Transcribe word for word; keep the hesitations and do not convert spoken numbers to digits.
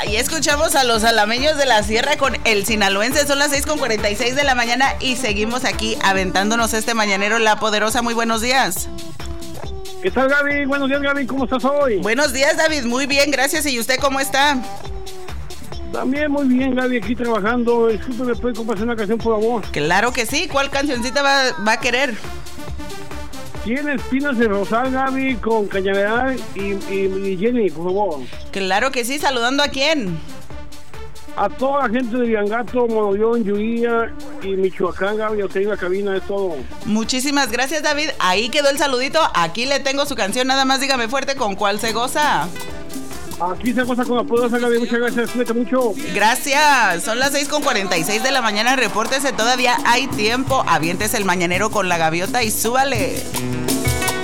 Ahí escuchamos a los alameños de la sierra con el sinaloense. Son las seis con cuarenta y seis de la mañana y seguimos aquí aventándonos este mañanero La Poderosa. Muy buenos días. ¿Qué tal, Gaby? Buenos días, Gaby. ¿Cómo estás hoy? Buenos días, David. Muy bien, gracias. ¿Y usted cómo está? También muy bien, Gaby, aquí trabajando. Disculpe, ¿me puede compartir una canción, por favor? Claro que sí. ¿Cuál cancioncita va, va a querer? Tiene Espinas de Rosal, Gaby, con Cañaveral y, y, y Jenny, por favor. Claro que sí. ¿Saludando a quién? A toda la gente de Viangato, Monollón, Yuía y Michoacán, Gaby, usted en la cabina, es todo. Muchísimas gracias, David. Ahí quedó el saludito. Aquí le tengo su canción. Nada más dígame fuerte con cuál se goza. Aquí se goza con La Poderosa, Gaby. Muchas gracias, cuídate mucho. Gracias. Son las seis con cuarenta y seis de la mañana. Repórtese, todavía hay tiempo. Aviéntese el mañanero con la gaviota y súbale.